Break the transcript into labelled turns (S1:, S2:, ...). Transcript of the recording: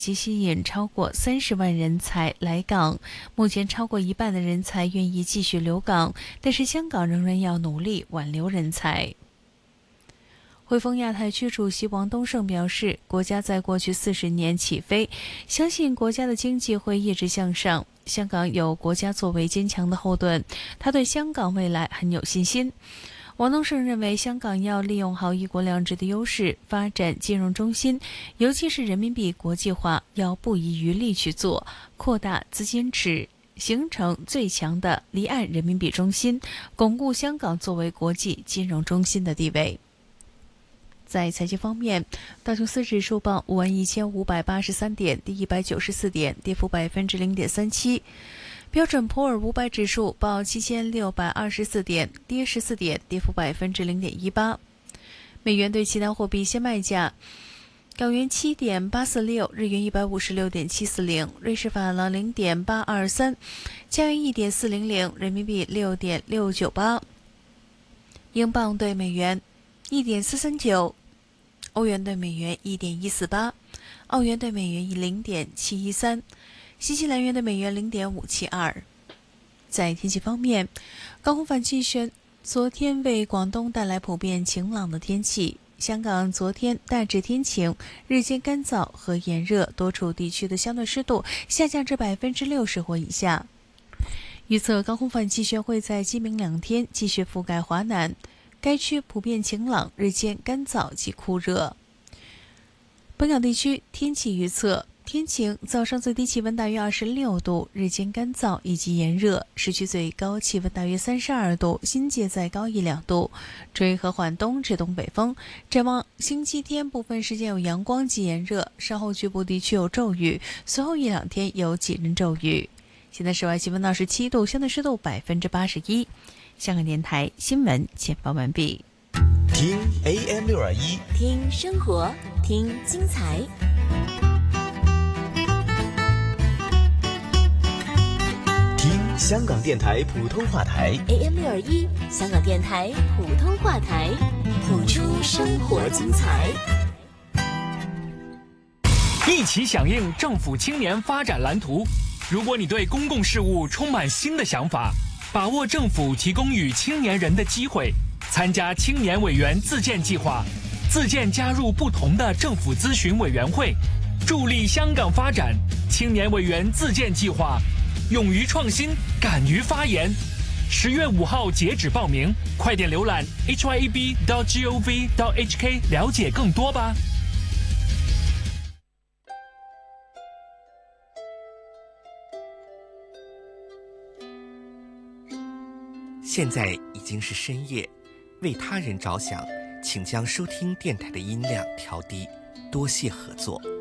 S1: 即吸引超过30万人才来港，目前超过一半的人才愿意继续留港，但是香港仍然要努力挽留人才。汇丰亚太区主席王东胜表示，国家在过去40年起飞，相信国家的经济会一直向上。香港有国家作为坚强的后盾，他对香港未来很有信心。王东胜认为，香港要利用好一国两制的优势，发展金融中心，尤其是人民币国际化，要不遗余力去做，扩大资金池，形成最强的离岸人民币中心，巩固香港作为国际金融中心的地位。在财经方面，道琼斯指数报51583点，跌194点，跌幅0.37%。标准普尔500指数报7624点，跌14点，跌幅0.18%。美元对其他货币现卖价：港元7.846，日元156.740，瑞士法郎0.823，加元1.400，人民币6.698，英镑对美元1.439，欧元对美元1.148，澳元对美元0.713，新西兰元对美元0.572。在天气方面，高空反气旋昨天为广东带来普遍晴朗的天气。香港昨天大致天晴，日间干燥和炎热，多处地区的相对湿度下降至60%或以下。预测高空反气旋会在今明2天继续覆盖华南，该区普遍晴朗，日间干燥及酷热。本港地区天气预测：天晴，早上最低气温大约26度，日间干燥以及炎热，市区最高气温大约32度，新界再高1-2度，吹和缓东至东北风。展望星期天部分时间有阳光及炎热，稍后局部地区有骤雨，随后1-2天有几阵骤雨。现在室外气温27度，相对湿度81%。香港电台新闻简报完毕。
S2: 听 AM621，
S3: 听生活，听精彩。
S2: 听香港电台普通话台
S3: AM621，香港电台普通话台，谱出生活精彩。
S4: 一起响应政府青年发展蓝图。如果你对公共事务充满新的想法，把握政府提供与青年人的机会，参加青年委员自荐计划，自荐加入不同的政府咨询委员会，助力香港发展。青年委员自荐计划，勇于创新，敢于发言。10月5号截止报名，快点浏览 hyeb.gov.hk 了解更多吧。
S5: 现在已经是深夜，为他人着想，请将收听电台的音量调低，多谢合作。